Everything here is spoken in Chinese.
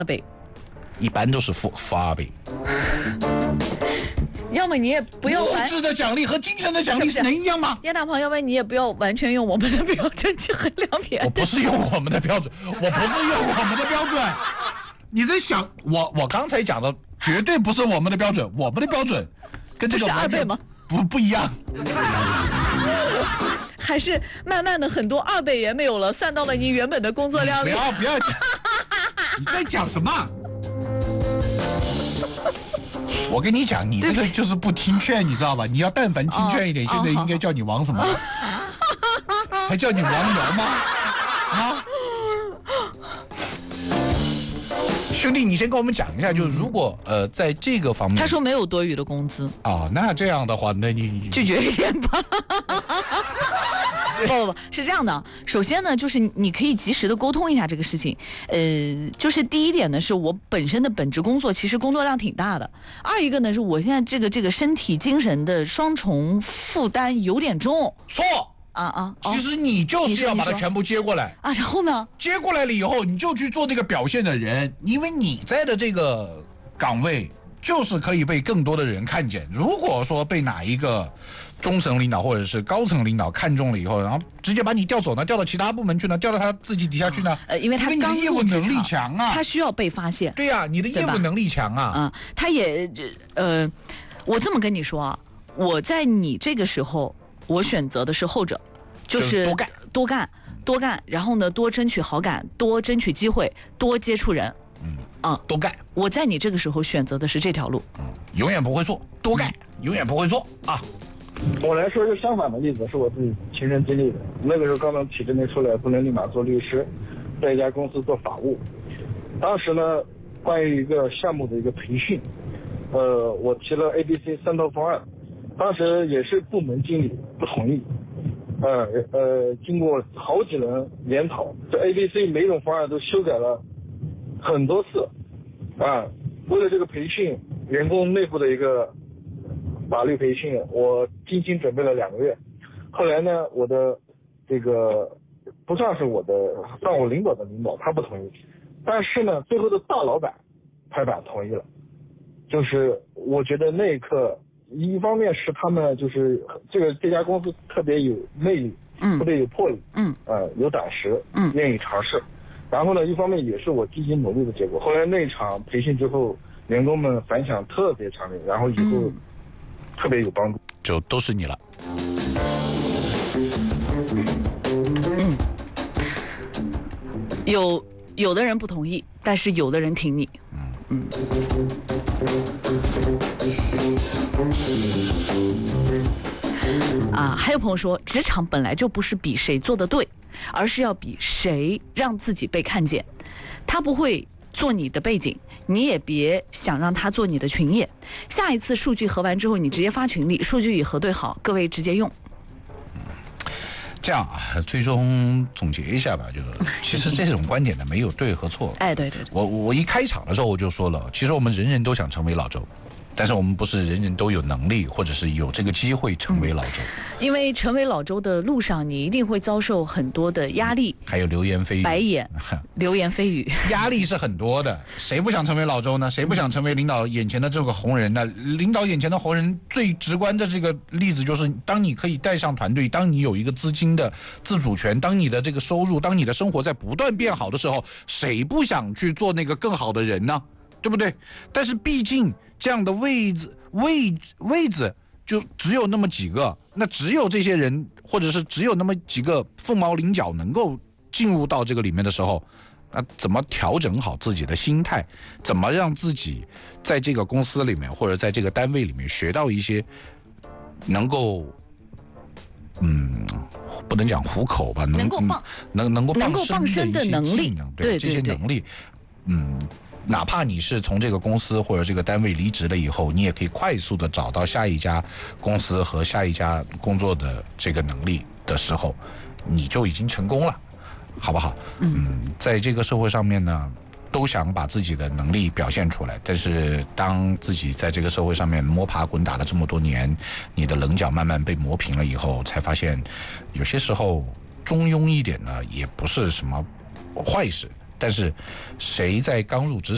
倍， 一般都是负2倍。 要么你也不要物质的奖励和精神的奖励是能一样吗？ 叶大鹏，要不然你也不要完全用我们的标准去衡量别人。 我不是用我们的标准，你在想我刚才讲的绝对不是我们的标准，我们的标准跟这个不是2倍吗？ 不一样。 还是慢慢的很多2倍也没有了，算到了你原本的工作量里。 不要讲，你在讲什么？我跟你讲，你这个就是不听劝，你知道吧？你要但凡听劝一点，现在应该叫你王什么？还叫你王瑶吗？啊？兄弟，你先跟我们讲一下，就是如果在这个方面， 他说没有多余的工资啊，那这样的话，那你拒绝一点吧。不，是这样的。首先呢，就是你可以及时的沟通一下这个事情。就是第一点呢，是我本身的本职工作其实工作量挺大的。二一个呢，是我现在这个身体精神的双重负担有点重。 错。其实你就是要把它全部接过来啊，然后呢？ 接过来了以后，你就去做那个表现的人，因为你在的这个岗位就是可以被更多的人看见。如果说被哪一个中层领导或者是高层领导看中了以后，然后直接把你调走呢，调到其他部门去呢，调到他自己底下去呢？ 因为他你的业务能力强啊， 他需要被发现。 对呀，你的业务能力强啊。 他也我这么跟你说啊，我在你这个时候。我选择的是后者，就是多干，然后呢，多争取好感，多争取机会，多接触人， 多干。 我在你这个时候选择的是这条路， 永远不会错，多干，永远不会错啊。 我来说一个相反的例子，是我自己亲身经历的。那个时候刚从体制内出来，不能立马做律师，在一家公司做法务。当时呢，关于一个项目的一个培训，我提了 ABC 3套方案。当时也是部门经理不同意，经过好几轮研讨，这 ABC 每种方案都修改了很多次，为了这个培训，员工内部的一个法律培训，我精心准备了2个月。后来呢，我的这个不算是我的，算我领导的领导，他不同意，但是呢，最后的大老板拍板同意了，就是我觉得那一刻。一方面是他们就是这家公司特别有魅力，特别有魄力，有胆识，愿意尝试。然后呢，一方面也是我积极努力的结果。后来那场培训之后，员工们反响特别强烈，然后以后特别有帮助， 就都是你了。 有的人不同意，但是有的人挺你。还有朋友说，职场本来就不是比谁做得对，而是要比谁让自己被看见。他不会做你的背景，你也别想让他做你的群演。下一次数据核完之后，你直接发群里，数据已核对好，各位直接用。 这样啊，最终总结一下吧，就是其实这种观点呢，没有对和错。 对， 我一开场的时候我就说了，其实我们人人都想成为老周。但是我们不是人人都有能力，或者是有这个机会成为老周。 因为成为老周的路上，你一定会遭受很多的压力， 还有流言蜚语、 白眼、流言蜚语， 压力是很多的。谁不想成为老周呢？谁不想成为领导眼前的这个红人呢？领导眼前的红人最直观的这个例子就是，当你可以带上团队，当你有一个资金的自主权，当你的这个收入，当你的生活在不断变好的时候，谁不想去做那个更好的人呢？对不对？但是毕竟这样的位置就只有那么几个，那只有这些人，或者是只有那么几个凤毛麟角能够进入到这个里面的时候，那怎么调整好自己的心态？怎么让自己在这个公司里面或者在这个单位里面学到一些能够不能讲糊口吧，能够傍身的能力，对这些能力，哪怕你是从这个公司或者这个单位离职了以后，你也可以快速的找到下一家公司和下一家工作的这个能力的时候，你就已经成功了，好不好？在这个社会上面呢，都想把自己的能力表现出来，但是当自己在这个社会上面摸爬滚打了这么多年，你的棱角慢慢被磨平了以后，才发现有些时候中庸一点呢，也不是什么坏事。但是谁在刚入职